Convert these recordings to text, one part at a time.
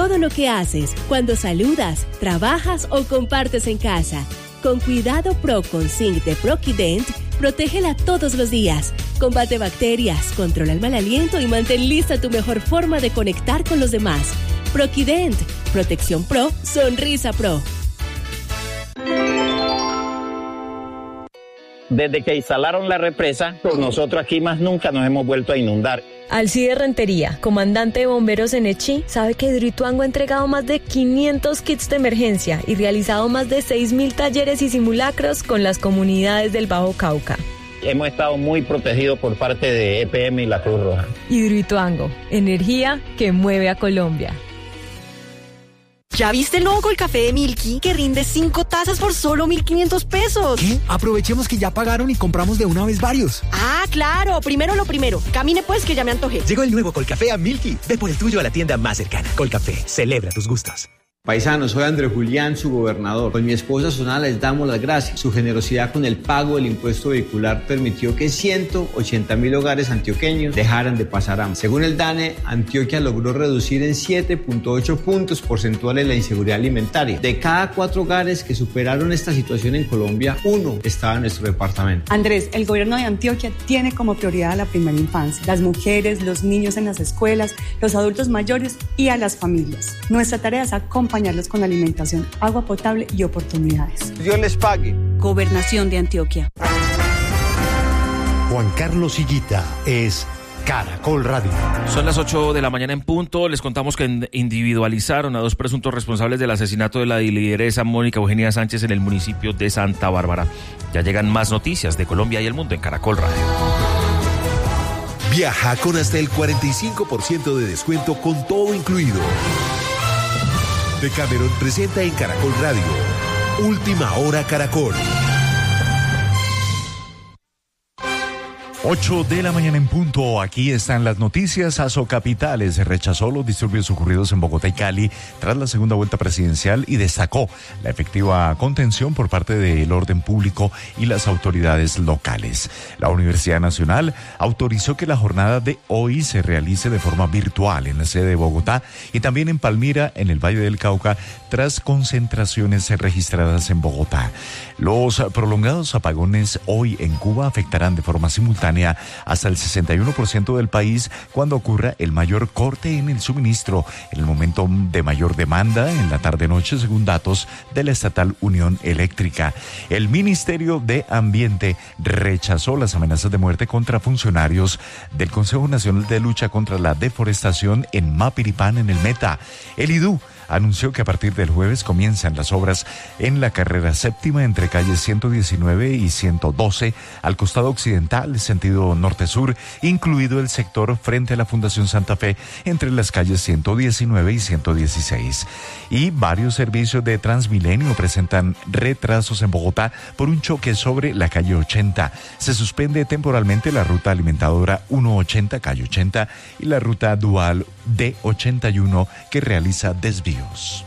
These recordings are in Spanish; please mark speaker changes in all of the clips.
Speaker 1: todo lo que haces, cuando saludas, trabajas o compartes en casa. Con Cuidado Pro con Zinc de Proquident, protégela todos los días. Combate bacterias, controla el mal aliento y mantén lista tu mejor forma de conectar con los demás. Proquident, protección pro, sonrisa pro.
Speaker 2: Desde que instalaron la represa, nosotros aquí más nunca nos hemos vuelto a inundar.
Speaker 3: Alcide Rentería, comandante de bomberos en Echí, sabe que Hidroituango ha entregado más de 500 kits de emergencia y realizado más de 6.000 talleres y simulacros con las comunidades del Bajo Cauca.
Speaker 2: Hemos estado muy protegidos por parte de EPM y la Cruz Roja.
Speaker 3: Hidroituango, energía que mueve a Colombia.
Speaker 4: ¿Ya viste el nuevo Colcafé de Milky que rinde 5 tazas por solo 1.500 pesos?
Speaker 5: ¿Qué? Aprovechemos que ya pagaron y compramos de una vez varios.
Speaker 4: Ah, claro. Primero lo primero. Camine pues que ya me antojé.
Speaker 6: Llegó el nuevo Colcafé a Milky. Ve por el tuyo a la tienda más cercana. Colcafé, celebra tus gustos.
Speaker 7: Paisanos, soy Andrés Julián, su gobernador. Con mi esposa Sonala les damos las gracias. Su generosidad con el pago del impuesto vehicular permitió que 180.000 hogares antioqueños dejaran de pasar hambre. Según el DANE, Antioquia logró reducir en 7.8 puntos porcentuales la inseguridad alimentaria. De cada 4 hogares que superaron esta situación en Colombia, 1 estaba en nuestro departamento.
Speaker 8: Andrés, el gobierno de Antioquia tiene como prioridad a la primera infancia, las mujeres, los niños en las escuelas, los adultos mayores y a las familias. Nuestra tarea es acompañarlos con alimentación, agua potable y oportunidades.
Speaker 7: Dios les pague.
Speaker 4: Gobernación de Antioquia.
Speaker 9: Juan Carlos Higuita es Caracol Radio.
Speaker 10: Son las 8 de la mañana en punto. Les contamos que individualizaron a 2 presuntos responsables del asesinato de la lideresa Mónica Eugenia Sánchez en el municipio de Santa Bárbara. Ya llegan más noticias de Colombia y el mundo en Caracol Radio.
Speaker 9: Viaja con hasta el 45% de descuento con todo incluido. Decameron presenta en Caracol Radio Última Hora Caracol. 8 de la mañana en punto. Aquí están las noticias. Azocapitales rechazó los disturbios ocurridos en Bogotá y Cali tras la segunda vuelta presidencial y destacó la efectiva contención por parte del orden público y las autoridades locales. La Universidad Nacional autorizó que la jornada de hoy se realice de forma virtual en la sede de Bogotá y también en Palmira, en el Valle del Cauca, tras concentraciones registradas en Bogotá. Los prolongados apagones hoy en Cuba afectarán de forma simultánea hasta el 61% del país cuando ocurra el mayor corte en el suministro, en el momento de mayor demanda en la tarde-noche, según datos de la estatal Unión Eléctrica. El Ministerio de Ambiente rechazó las amenazas de muerte contra funcionarios del Consejo Nacional de Lucha contra la Deforestación en Mapiripán, en el Meta. El IDU anunció que a partir del jueves comienzan las obras en la carrera séptima entre calles 119 y 112 al costado occidental, sentido norte-sur, incluido el sector frente a la Fundación Santa Fe entre las calles 119 y 116. Y varios servicios de Transmilenio presentan retrasos en Bogotá por un choque sobre la calle 80. Se suspende temporalmente la ruta alimentadora 180, calle 80, y la ruta dual D81 que realiza desvíos.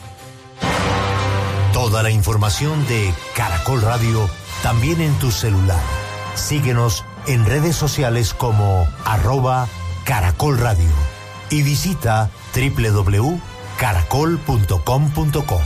Speaker 11: Toda la información de Caracol Radio también en tu celular. Síguenos en redes sociales como @Caracol Radio y visita www.caracol.com.co.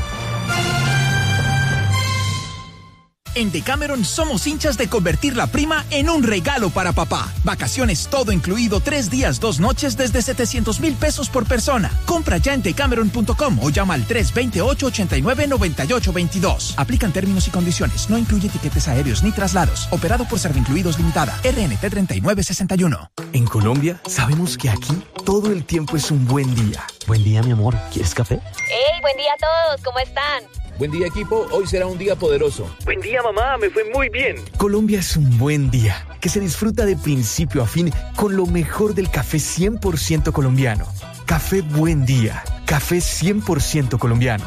Speaker 12: En Decameron somos hinchas de convertir la prima en un regalo para papá. Vacaciones todo incluido, 3 días, 2 noches desde 700,000 pesos por persona. Compra ya en decameron.com o llama al 328-89-9822. Aplican términos y condiciones. No incluye tiquetes aéreos ni traslados. Operado por Servincluidos Limitada. RNT 3961.
Speaker 13: En Colombia sabemos que aquí todo el tiempo es un buen día. Buen día, mi amor. ¿Quieres café?
Speaker 14: ¡Hey! Buen día a todos. ¿Cómo están?
Speaker 15: Buen día, equipo. Hoy será un día poderoso.
Speaker 13: Buen día, mamá. Me fue muy bien. Colombia es un buen día que se disfruta de principio a fin con lo mejor del café 100% colombiano. Café Buen Día. Café 100% colombiano.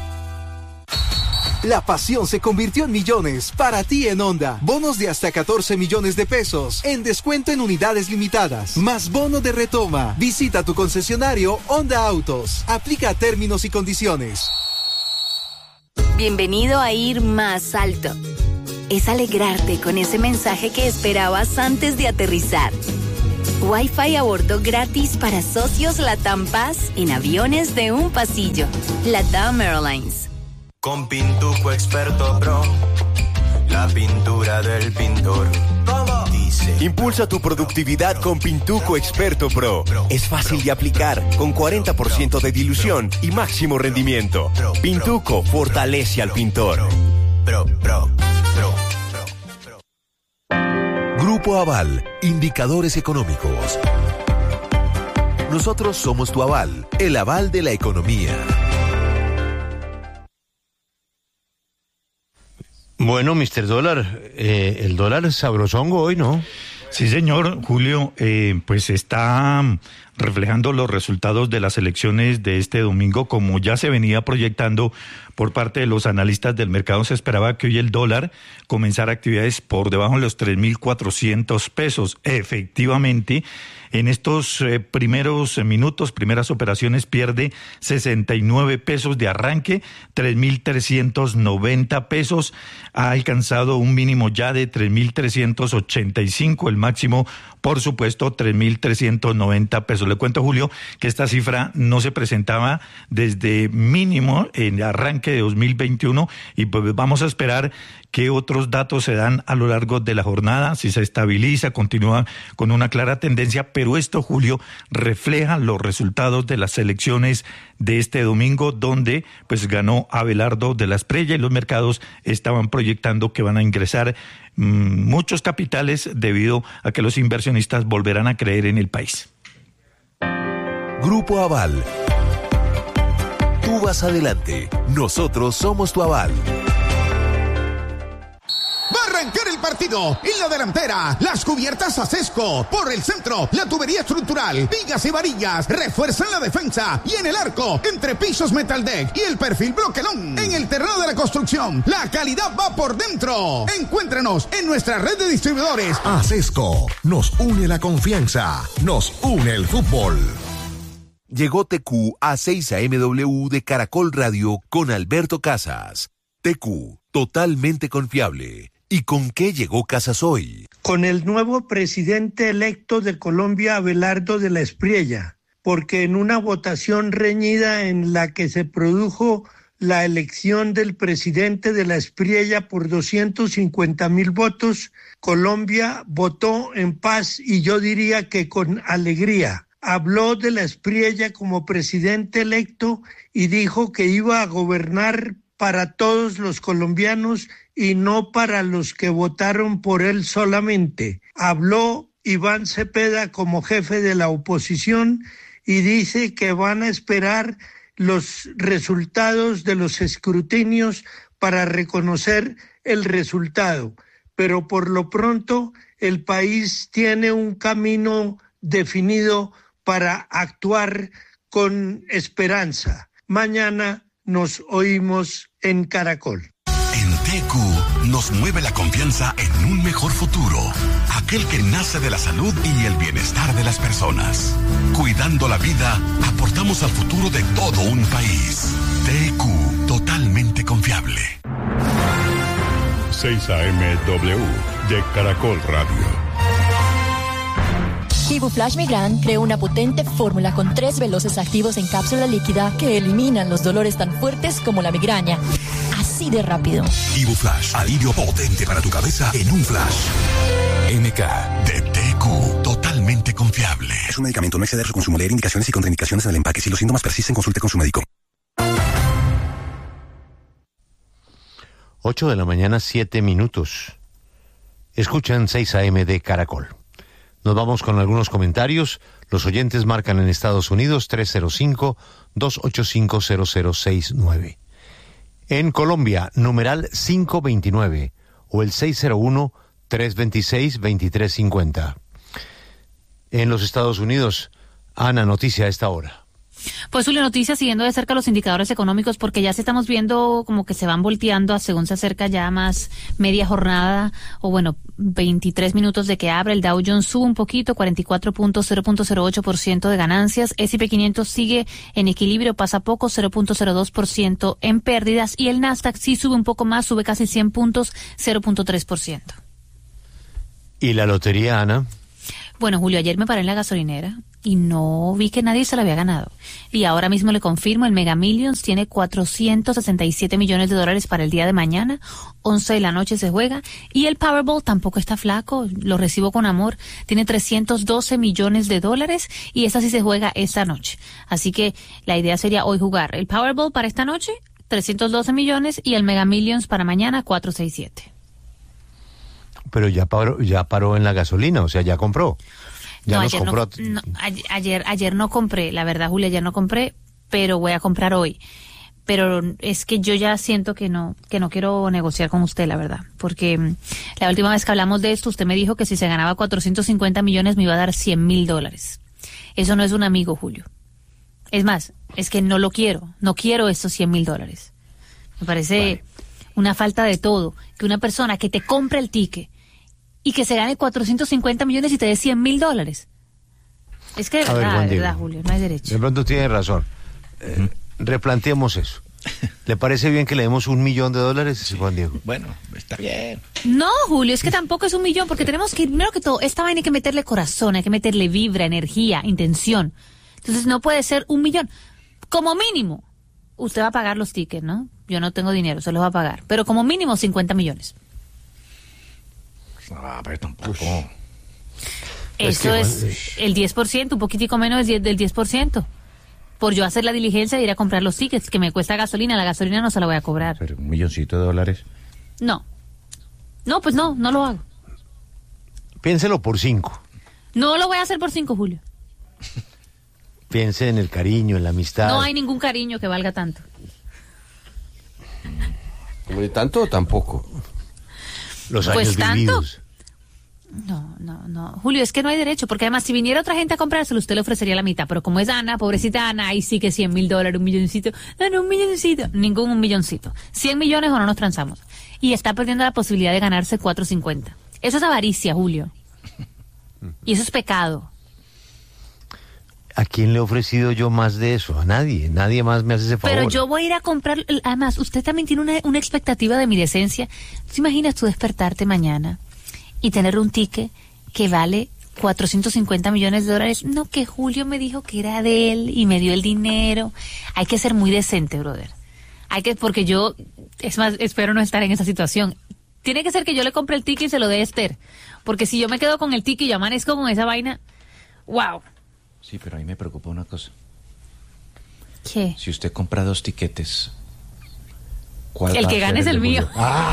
Speaker 16: La pasión se convirtió en millones para ti en Honda. Bonos de hasta 14 millones de pesos en descuento en unidades limitadas. Más bono de retoma. Visita tu concesionario Honda Autos. Aplica términos y condiciones.
Speaker 17: Bienvenido a Ir Más Alto. Es alegrarte con ese mensaje que esperabas antes de aterrizar. Wi-Fi a bordo gratis para socios LATAM Paz en aviones de un pasillo. LATAM Airlines.
Speaker 18: Con Pintuco Experto Pro, la pintura del pintor. Dice.
Speaker 19: Impulsa tu productividad con Pintuco Experto Pro. Es fácil de aplicar, con 40% de dilución y máximo rendimiento. Pintuco fortalece al pintor.
Speaker 20: Grupo Aval, indicadores económicos. Nosotros somos tu aval, el aval de la economía.
Speaker 21: Bueno, Mr. Dólar, el dólar es sabrosongo hoy, ¿no?
Speaker 22: Sí, señor, Julio, pues está reflejando los resultados de las elecciones de este domingo, como ya se venía proyectando por parte de los analistas del mercado. Se esperaba que hoy el dólar comenzara actividades por debajo de los 3.400 pesos. Efectivamente, en estos primeros minutos, primeras operaciones, pierde 69 pesos de arranque, 3.390 pesos. Ha alcanzado un mínimo ya de 3.385, el máximo, por supuesto, 3.390 pesos. Le cuento, Julio, que esta cifra no se presentaba desde mínimo en arranque de 2021 y pues vamos a esperar qué otros datos se dan a lo largo de la jornada, si se estabiliza, continúa con una clara tendencia, pero esto, Julio, refleja los resultados de las elecciones de este domingo, donde pues ganó Abelardo de la Espriella y los mercados estaban proyectando que van a ingresar muchos capitales debido a que los inversionistas volverán a creer en el país.
Speaker 20: Grupo Aval. Tú vas adelante, nosotros somos tu aval.
Speaker 23: Va a arrancar el partido. En la delantera, las cubiertas Acesco. Por el centro, la tubería estructural, vigas y varillas refuerzan la defensa. Y en el arco, entre pisos Metaldeck y el perfil Bloquelón. En el terreno de la construcción, la calidad va por dentro. Encuéntranos en nuestra red de distribuidores.
Speaker 24: Acesco, nos une la confianza, nos une el fútbol.
Speaker 20: Llegó TQ a 6 AMW de Caracol Radio con Alberto Casas. TQ, totalmente confiable. ¿Y con qué llegó Casas hoy?
Speaker 25: Con el nuevo presidente electo de Colombia, Abelardo de la Espriella, porque en una votación reñida en la que se produjo la elección del presidente de la Espriella por 250,000 votos, Colombia votó en paz y yo diría que con alegría. Habló de la Espriella como presidente electo y dijo que iba a gobernar para todos los colombianos y no para los que votaron por él solamente. Habló Iván Cepeda como jefe de la oposición y dice que van a esperar los resultados de los escrutinios para reconocer el resultado. Pero por lo pronto el país tiene un camino definido para actuar con esperanza. Mañana nos oímos en Caracol.
Speaker 24: En TQ nos mueve la confianza en un mejor futuro, aquel que nace de la salud y el bienestar de las personas. Cuidando la vida, aportamos al futuro de todo un país. TQ, totalmente confiable.
Speaker 26: 6 AMW de Caracol Radio.
Speaker 27: Ibuflash Migran creó una potente fórmula con 3 veloces activos en cápsula líquida que eliminan los dolores tan fuertes como la migraña. Así de rápido.
Speaker 24: Ibuflash, alivio potente para tu cabeza en un flash. NK de TQ, totalmente confiable.
Speaker 28: Es un medicamento, no exceder su consumo, leer indicaciones y contraindicaciones en el empaque. Si los síntomas persisten, consulte con su médico.
Speaker 21: 8 de la mañana, 7 minutos. Escuchan 6 AM de Caracol. Nos vamos con algunos comentarios. Los oyentes marcan en Estados Unidos 305-285-0069. En Colombia, numeral 529 o el 601-326-2350. En los Estados Unidos, Ana, noticia a esta hora.
Speaker 29: Pues Julio, noticias siguiendo de cerca los indicadores económicos porque ya se estamos viendo como que se van volteando según se acerca ya más media jornada o bueno, 23 minutos de que abre. El Dow Jones sube un poquito, 44.0.08% de ganancias. S&P 500 sigue en equilibrio, pasa poco, 0.02% en pérdidas y el Nasdaq sí sube un poco más, sube casi 100 puntos, 0.3%.
Speaker 21: ¿Y la lotería, Ana?
Speaker 29: Bueno, Julio, ayer me paré en la gasolinera y no vi que nadie se lo había ganado. Y ahora mismo le confirmo, el Mega Millions tiene 467 millones de dólares para el día de mañana, 11 de la noche se juega, y el Powerball tampoco está flaco, lo recibo con amor, tiene 312 millones de dólares y esa sí se juega esta noche. Así que la idea sería hoy jugar el Powerball para esta noche, 312 millones, y el Mega Millions para mañana, 467.
Speaker 21: Pero ya paró en la gasolina, o sea, ya compró. Ya nos compró.
Speaker 29: Ayer no compré, la verdad, Julia, ayer no compré, pero voy a comprar hoy. Pero es que yo ya siento que no quiero negociar con usted, la verdad. Porque la última vez que hablamos de esto, usted me dijo que si se ganaba 450 millones me iba a dar $100,000. Eso no es un amigo, Julio. Es más, es que no lo quiero. No quiero esos $100,000. Me parece una falta de todo. Que una persona que te compre el ticket y que se gane 450 millones y te dé $100,000. Es que de verdad, Julio, no hay derecho.
Speaker 21: De pronto tiene razón. Replanteemos eso. ¿Le parece bien que le demos $1 millón, Juan Diego?
Speaker 1: Bueno, está bien.
Speaker 29: No, Julio, es que tampoco es $1 millón, porque tenemos que, primero que todo, esta vaina hay que meterle corazón, hay que meterle vibra, energía, intención. Entonces no puede ser $1 millón. Como mínimo, usted va a pagar los tickets, ¿no? Yo no tengo dinero, se los va a pagar. Pero como mínimo 50 millones.
Speaker 1: Pero tampoco.
Speaker 29: Eso es el 10%, un poquitico menos del 10%. Por yo hacer la diligencia de ir a comprar los tickets, que me cuesta gasolina, la gasolina no se la voy a cobrar.
Speaker 1: Pero $1 milloncito de dólares.
Speaker 29: No, pues no lo hago.
Speaker 21: Piénselo por 5.
Speaker 29: No lo voy a hacer por 5, Julio.
Speaker 21: Piense en el cariño, en la amistad.
Speaker 29: No hay ningún cariño que valga tanto.
Speaker 2: ¿Como tanto o tampoco?
Speaker 21: Los años vividos.
Speaker 29: No. Julio, es que no hay derecho, porque además si viniera otra gente a comprárselo, usted le ofrecería la mitad, pero como es Ana, pobrecita Ana, ahí sí que $100,000, $1 milloncito. No, $1 milloncito. Ningún $1 milloncito. 100 millones o no nos transamos. Y está perdiendo la posibilidad de ganarse 450. Eso es avaricia, Julio. Y eso es pecado.
Speaker 21: ¿A quién le he ofrecido yo más de eso? A nadie. Nadie más me hace ese favor.
Speaker 29: Pero yo voy a ir a comprar. Además, usted también tiene una expectativa de mi decencia. ¿Te imaginas tú despertarte mañana y tener un ticket que vale 450 millones de dólares? No, que Julio me dijo que era de él y me dio el dinero. Hay que ser muy decente, brother. Porque yo, es más, espero no estar en esa situación. Tiene que ser que yo le compre el ticket y se lo dé a Esther. Porque si yo me quedo con el ticket y yo amanezco con esa vaina, wow.
Speaker 1: Sí, pero a mí me preocupa una cosa.
Speaker 29: ¿Qué?
Speaker 1: Si usted compra 2 tiquetes, ¿cuál
Speaker 29: el que gane es el mío.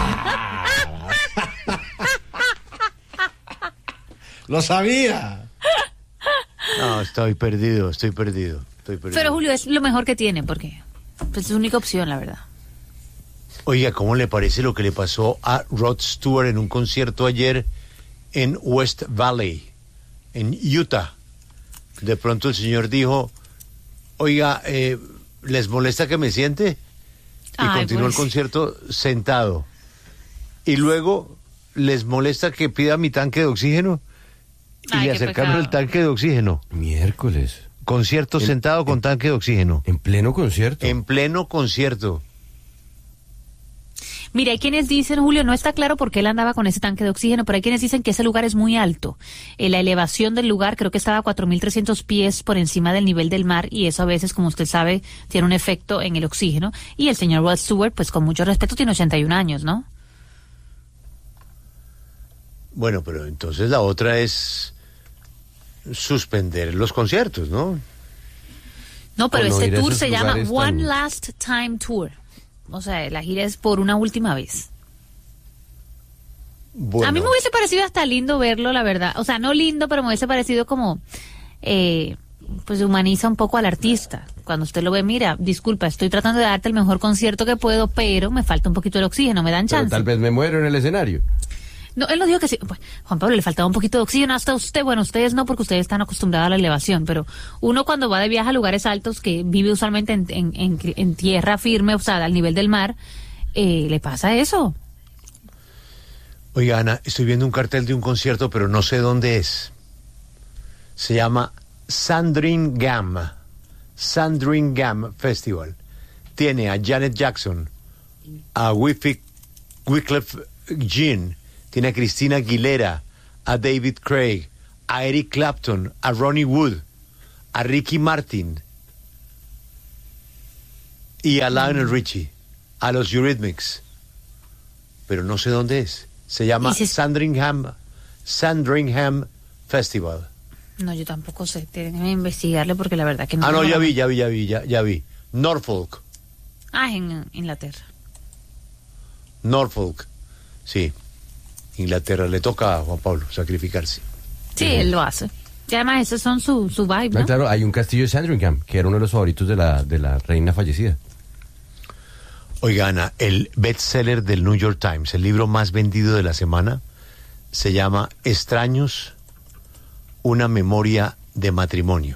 Speaker 1: ¡Lo sabía!
Speaker 21: No, estoy perdido.
Speaker 29: Pero Julio, es lo mejor que tiene, porque pues, es su única opción, la verdad.
Speaker 21: Oiga, ¿cómo le parece lo que le pasó a Rod Stewart en un concierto ayer en West Valley, en Utah? De pronto el señor dijo, oiga, ¿les molesta que me siente? Y continuó el concierto sentado. Y luego, ¿les molesta que pida mi tanque de oxígeno? Y le acercaron el tanque de oxígeno.
Speaker 2: Miércoles.
Speaker 21: Concierto sentado con tanque de oxígeno.
Speaker 2: ¿En pleno concierto?
Speaker 21: En pleno concierto.
Speaker 29: Mira, hay quienes dicen, Julio, no está claro por qué él andaba con ese tanque de oxígeno, pero hay quienes dicen que ese lugar es muy alto. La elevación del lugar creo que estaba a 4.300 pies por encima del nivel del mar, y eso a veces, como usted sabe, tiene un efecto en el oxígeno. Y el señor Rod Stewart, pues con mucho respeto, tiene 81 años, ¿no?
Speaker 21: Bueno, pero entonces la otra es suspender los conciertos, ¿no?
Speaker 29: No, pero este tour se llama One Last Time Tour. O sea, la gira es por una última vez. Bueno. A mí me hubiese parecido hasta lindo verlo, la verdad. O sea, no lindo, pero me hubiese parecido como... pues humaniza un poco al artista. Cuando usted lo ve, mira, disculpa, estoy tratando de darte el mejor concierto que puedo, pero me falta un poquito de oxígeno, me dan chance.
Speaker 2: Pero tal vez me muero en el escenario.
Speaker 29: No, él nos dijo que sí. Pues, Juan Pablo, le faltaba un poquito de oxígeno hasta usted. Bueno, ustedes no, porque ustedes están acostumbrados a la elevación, pero uno cuando va de viaje a lugares altos, que vive usualmente en tierra firme, o sea, al nivel del mar, le pasa eso.
Speaker 21: Oiga, Ana, estoy viendo un cartel de un concierto, pero no sé dónde es. Se llama Sandringham Festival. Tiene a Janet Jackson, a Wyclef Jean, tiene a Cristina Aguilera, a David Craig, a Eric Clapton, a Ronnie Wood, a Ricky Martin y a Lionel Richie, a los Eurythmics, pero no sé dónde es. Se llama Sandringham Festival.
Speaker 29: No, yo tampoco sé, tengo que investigarle porque la verdad que no.
Speaker 21: No, ya vi. Norfolk.
Speaker 29: En Inglaterra.
Speaker 21: Norfolk, sí. Inglaterra, le toca a Juan Pablo sacrificarse.
Speaker 29: Sí, él lo hace. Y además, esos son su vibe, ¿no?
Speaker 2: Claro, hay un castillo de Sandringham, que era uno de los favoritos de la reina fallecida.
Speaker 21: Oiga, Ana, el bestseller del New York Times, el libro más vendido de la semana, se llama Extraños, una memoria de matrimonio.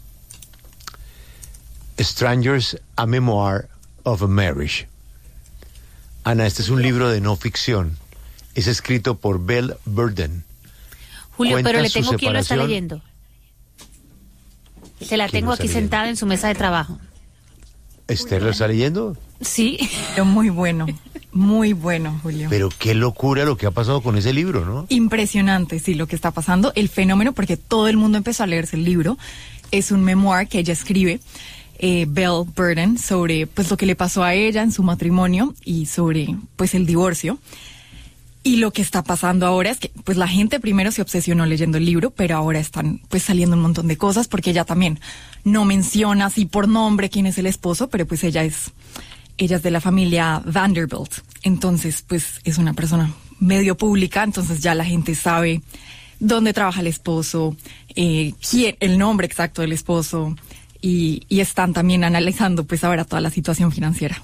Speaker 21: Strangers, a Memoir of a Marriage. Ana, este es un libro de no ficción. Es escrito por Belle Burden.
Speaker 29: Julio,
Speaker 21: Cuenta
Speaker 29: pero le
Speaker 21: su
Speaker 29: tengo quién lo está
Speaker 21: separación.
Speaker 29: leyendo. Se la tengo aquí sentada en su mesa de trabajo.
Speaker 21: ¿Esther lo está leyendo?
Speaker 29: Sí.
Speaker 3: Pero muy bueno, Julio.
Speaker 21: Pero qué locura lo que ha pasado con ese libro, ¿no?
Speaker 3: Impresionante, sí, lo que está pasando. El fenómeno, porque todo el mundo empezó a leerse el libro. Es un memoir que ella escribe, Belle Burden, sobre pues lo que le pasó a ella en su matrimonio y sobre pues el divorcio. Y lo que está pasando ahora es que pues la gente primero se obsesionó leyendo el libro, pero ahora están pues saliendo un montón de cosas porque ella también no menciona así por nombre quién es el esposo, pero pues ella es de la familia Vanderbilt. Entonces pues es una persona medio pública, entonces ya la gente sabe dónde trabaja el esposo, el nombre exacto del esposo y están también analizando pues ahora toda la situación financiera.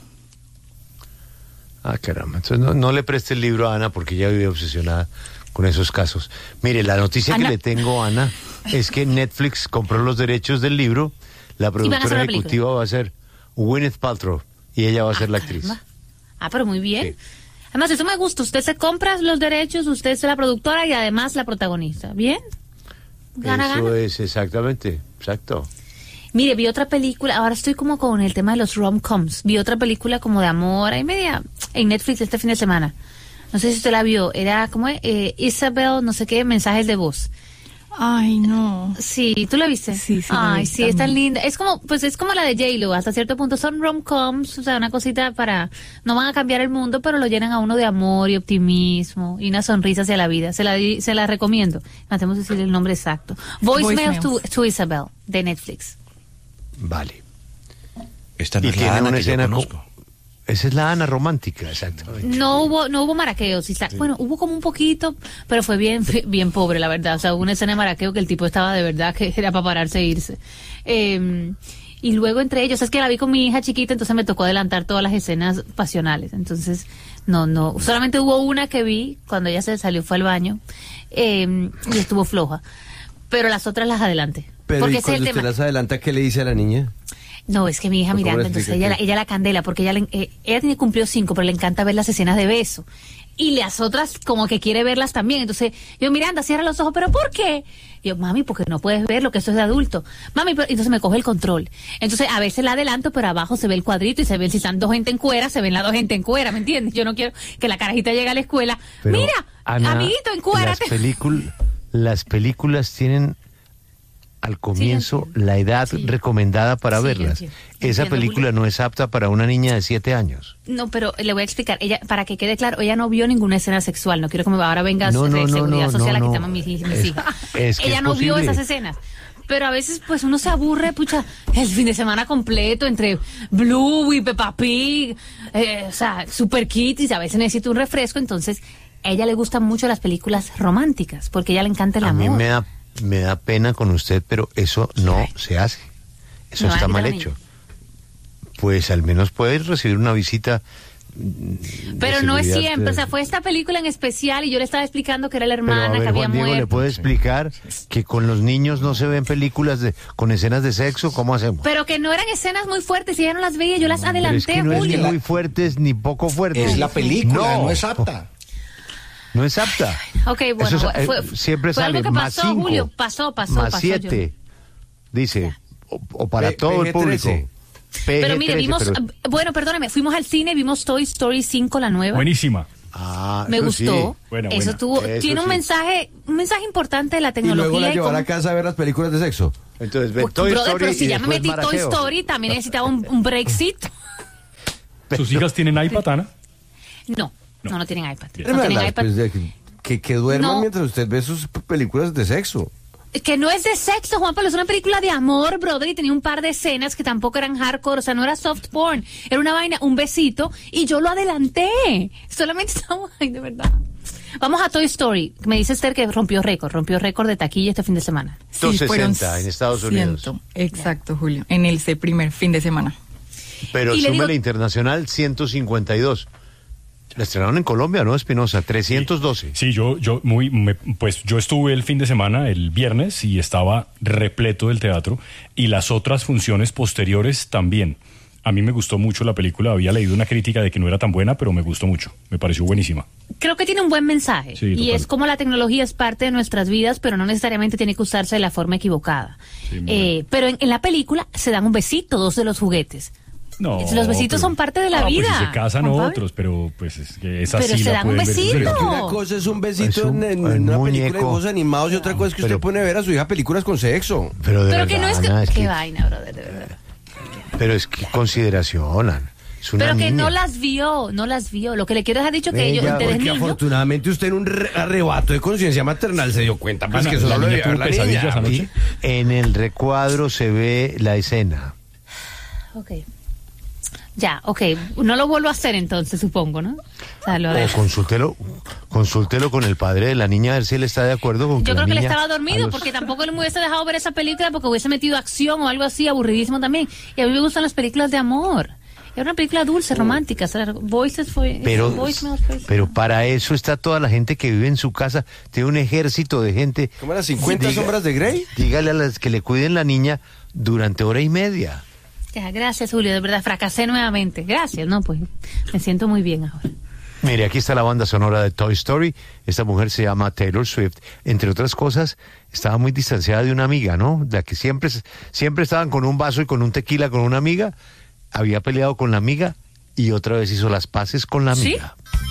Speaker 21: Caramba, entonces no le preste el libro a Ana porque ella vive obsesionada con esos casos. Mire, la noticia que le tengo, Ana, es que Netflix compró los derechos del libro. La productora ejecutiva va a ser Gwyneth Paltrow y ella va a ser la actriz.
Speaker 29: Pero muy bien. Sí. Además, eso me gusta. Usted se compra los derechos, usted es la productora y además la protagonista. ¿Bien? Gana.
Speaker 21: Es exactamente, exacto.
Speaker 29: Mire, vi otra película, ahora estoy como con el tema de los rom-coms. Vi otra película como de amor, ahí media, en Netflix este fin de semana. No sé si usted la vio, era como Isabel, no sé qué, mensajes de voz.
Speaker 3: Ay, no.
Speaker 29: Sí, ¿tú la viste?
Speaker 3: Sí.
Speaker 29: Ay, sí, es tan linda. Es como la de J-Lo, hasta cierto punto son rom-coms, o sea, una cosita para, no van a cambiar el mundo, pero lo llenan a uno de amor y optimismo y una sonrisa hacia la vida. Se la recomiendo. Hacemos decir el nombre exacto. Voicemail to Isabel, de Netflix.
Speaker 21: Vale.
Speaker 1: Esta no es la Ana que yo conozco.
Speaker 21: Esa es la Ana romántica, exactamente.
Speaker 29: No hubo maraqueo, sí. Bueno, hubo como un poquito, pero fue bien pobre, la verdad. O sea, hubo una escena de maraqueo que el tipo estaba de verdad que era para pararse e irse. Y luego entre ellos, es que la vi con mi hija chiquita, entonces me tocó adelantar todas las escenas pasionales. Entonces, no, solamente hubo una que vi cuando ella se salió, fue al baño, y estuvo floja. Pero las otras las adelanté.
Speaker 2: Pero
Speaker 29: porque
Speaker 2: ¿y cuando
Speaker 29: ese es el
Speaker 2: usted
Speaker 29: tema.
Speaker 2: las adelanta, qué le dice a la niña?
Speaker 29: No, es que mi hija Miranda, entonces ella la candela, porque ella cumplió 5, pero le encanta ver las escenas de beso. Y las otras como que quiere verlas también. Entonces, yo, Miranda, cierra los ojos, ¿pero por qué? Y yo, mami, porque no puedes ver lo que esto es de adulto. Mami, pero entonces me coge el control. Entonces, a veces la adelanto, pero abajo se ve el cuadrito y se ven si están dos gente en cuera, se ven las dos gente en cuera, ¿me entiendes? Yo no quiero que la carajita llegue a la escuela. Pero, mira, Ana, amiguito, encuérate.
Speaker 21: Las películas tienen al comienzo la edad recomendada para verlas. Esa película no es apta para una niña de 7 años.
Speaker 29: No, pero le voy a explicar. Ella, para que quede claro, ella no vio ninguna escena sexual. No quiero que ahora venga seguridad social a quitarme mis hijas. Ella no vio esas escenas. Pero a veces, pues, uno se aburre, el fin de semana completo entre Blue y Peppa Pig, o sea, Super Kitties, a veces necesita un refresco. Entonces, a ella le gustan mucho las películas románticas, porque a ella le encanta el amor.
Speaker 21: A mí me da pena con usted, pero eso no se hace. Eso no, está mal hecho. Pues al menos puedes recibir una visita.
Speaker 29: Pero no es siempre, o sea, fue esta película en especial y yo le estaba explicando que era la hermana que había
Speaker 21: Juan Diego,
Speaker 29: muerto.
Speaker 21: ¿le puede explicar que con los niños no se ven películas con escenas de sexo? ¿Cómo hacemos?
Speaker 29: Pero que no eran escenas muy fuertes y ella no las veía, yo las adelanté,
Speaker 21: pero es que no es ni muy fuertes ni poco fuertes.
Speaker 1: Es la película, no es apta.
Speaker 21: No es apta.
Speaker 29: Ok, bueno,
Speaker 21: siempre
Speaker 29: fue
Speaker 21: sale
Speaker 29: algo que
Speaker 21: más
Speaker 29: pasó,
Speaker 21: 5,
Speaker 29: Julio, pasó
Speaker 21: más 7, dice, o para todo el público.
Speaker 29: Pero mire, vimos, bueno, perdóname, fuimos al cine, vimos Toy Story 5, la nueva.
Speaker 4: Buenísima.
Speaker 29: Me gustó.
Speaker 2: Sí. Bueno,
Speaker 29: eso tuvo,
Speaker 2: eso
Speaker 29: tiene un mensaje importante de la tecnología.
Speaker 2: Y luego la llevó a la casa a ver las películas de sexo.
Speaker 21: Entonces, ve
Speaker 29: Pues,
Speaker 21: Toy
Speaker 29: brother,
Speaker 21: Story
Speaker 29: pero si
Speaker 21: y
Speaker 29: ya me
Speaker 21: después
Speaker 29: metí Toy
Speaker 21: Marajeo.
Speaker 29: Story, también necesitaba un breakcito.
Speaker 4: ¿Sus hijas tienen iPad, Ana?
Speaker 29: No tienen iPad.
Speaker 2: Es
Speaker 29: No tienen
Speaker 2: verdad,
Speaker 29: iPad.
Speaker 2: pues, que duerman
Speaker 29: No.
Speaker 2: mientras usted ve sus películas de sexo.
Speaker 29: Que no es de sexo, Juan Pablo, es una película de amor, brother, y tenía un par de escenas que tampoco eran hardcore, o sea, no era soft porn, era una vaina, un besito, y yo lo adelanté. Solamente estamos, ay, de verdad. Vamos a Toy Story. Me dice Esther que rompió récord de taquilla este fin de semana.
Speaker 21: 260 en Estados Unidos.
Speaker 3: 100, exacto, Julio, en ese primer fin de semana.
Speaker 21: Pero
Speaker 29: Y le
Speaker 21: súmele
Speaker 29: digo-
Speaker 21: internacional 152. La estrenaron en Colombia, ¿no, Espinosa? 312.
Speaker 4: Sí, yo estuve el fin de semana, el viernes, y estaba repleto del teatro, y las otras funciones posteriores también. A mí me gustó mucho la película, había leído una crítica de que no era tan buena, pero me gustó mucho, me pareció buenísima.
Speaker 29: Creo que tiene un buen mensaje,
Speaker 4: Sí,
Speaker 29: y
Speaker 4: total.
Speaker 29: es como la tecnología es parte de nuestras vidas, pero no necesariamente tiene que usarse de la forma equivocada. Pero en la película se dan un besito, dos de los juguetes.
Speaker 4: No,
Speaker 29: Los besitos son parte de la vida.
Speaker 4: Pues si se casan
Speaker 29: Juan Pablo.
Speaker 4: otros, pero pues es que esa
Speaker 29: Pero
Speaker 4: sí
Speaker 29: se
Speaker 4: la
Speaker 29: dan un
Speaker 4: pueden ver.
Speaker 29: besito.
Speaker 2: Pero que una cosa es un besito en una película de dibujos animados y otra cosa es que usted pone a ver a su hija películas con sexo.
Speaker 21: Pero de
Speaker 29: Pero que no
Speaker 21: verdad,
Speaker 29: es que...
Speaker 21: Ana,
Speaker 29: Qué vaina, brother, de verdad.
Speaker 21: Pero es que consideración, Ana. Es una
Speaker 29: Pero que
Speaker 21: niña.
Speaker 29: no las vio. Lo que le quiero dejar dicho que yo,
Speaker 2: Bella,
Speaker 29: desde
Speaker 2: porque
Speaker 29: niño...
Speaker 2: afortunadamente usted en un arrebato de conciencia maternal se dio cuenta, pues
Speaker 4: Ana,
Speaker 2: que eso
Speaker 4: la
Speaker 2: no lo
Speaker 4: niña
Speaker 2: debía ver
Speaker 4: tuvo
Speaker 2: la
Speaker 4: pesadillas
Speaker 2: niña.
Speaker 4: anoche.
Speaker 21: Y en el recuadro se ve la escena.
Speaker 29: Ok. Ya, ok. No lo vuelvo a hacer entonces, supongo, ¿no? O sea, lo
Speaker 21: O
Speaker 29: dejo.
Speaker 21: consúltelo con el padre de la niña, a ver si él está de acuerdo con que
Speaker 29: Yo
Speaker 21: la
Speaker 29: creo que él
Speaker 21: niña
Speaker 29: estaba
Speaker 21: a
Speaker 29: dormido
Speaker 21: los-
Speaker 29: porque tampoco él me hubiese dejado ver esa película porque hubiese metido acción o algo así, aburridísimo también. Y a mí me gustan las películas de amor. Era una película dulce, romántica. O sea, Voices fue... Voicemails fue-
Speaker 21: Pero para eso está toda la gente que vive en su casa. Tiene un ejército de gente.
Speaker 2: ¿Cómo las 50 sombras de Grey?
Speaker 21: Dígale a las que le cuiden la niña durante hora y media.
Speaker 29: Ya, gracias, Julio. De verdad, fracasé nuevamente. Gracias, ¿no? Pues me siento muy bien ahora.
Speaker 21: Mire, aquí está la banda sonora de Toy Story. Esta mujer se llama Taylor Swift. Entre otras cosas, estaba muy distanciada de una amiga, ¿no? La que siempre estaban con un vaso y con un tequila con una amiga. Había peleado con la amiga y otra vez hizo las paces con la
Speaker 29: ¿Sí?
Speaker 21: amiga.